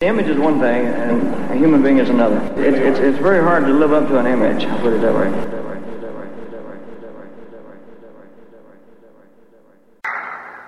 Image is one thing, and a human being is another. It's very hard to live up to an image, I'll put it that way.